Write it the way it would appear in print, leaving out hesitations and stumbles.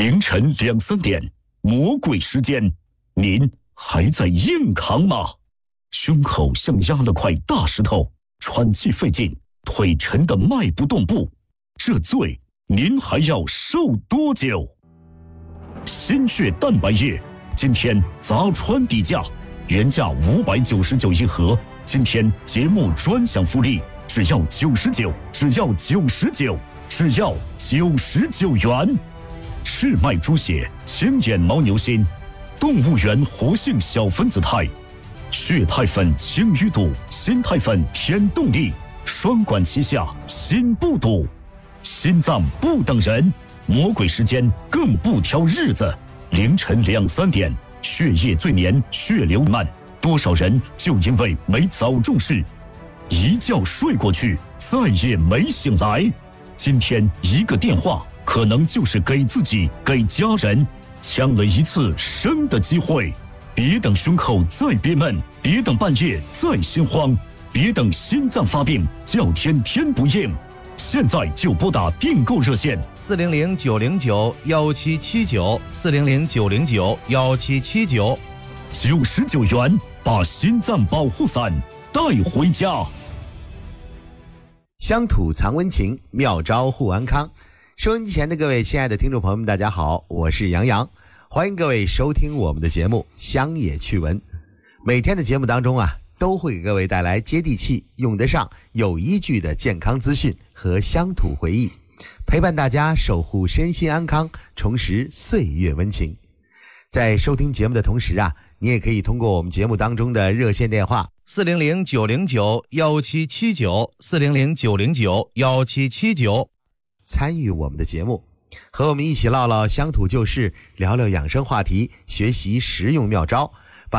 凌晨2、3点，魔鬼时间，您还在硬扛吗？胸口像压了块大石头，喘气费劲，腿沉得迈不动步，这罪您还要受多久？心血蛋白液今天砸穿底价，原价599一盒，今天节目专享福利，只要99，只要99，只要99元。赤脉猪血、清眼牦牛心，动物园活性小分子肽，血肽粉清淤堵，心肽粉添动力，双管齐下，心不堵。心脏不等人，魔鬼时间更不挑日子。凌晨2、3点，血液最黏，血流慢，多少人就因为没早重视，一觉睡过去，再也没醒来。今天一个电话，可能就是给自己、给家人抢了一次生的机会。别等胸口再憋闷，别等半夜再心慌，别等心脏发病叫天天不应，现在就拨打订购热线 400-909-1779，400-909-1779， 99元把心脏保护伞带回家。 乡土藏温情，妙招护安康。收音机前的各位亲爱的听众朋友们，大家好，我是杨洋，欢迎各位收听我们的节目乡野趣闻。每天的节目当中都会给各位带来接地气、用得上、有依据的健康资讯和乡土回忆，陪伴大家守护身心安康，重拾岁月温情。在收听节目的同时你也可以通过我们节目当中的热线电话 400-909-1779，400-909-1779， 参与我们的节目，和我们一起唠唠乡土旧事，聊聊养生话题，学习实用妙招。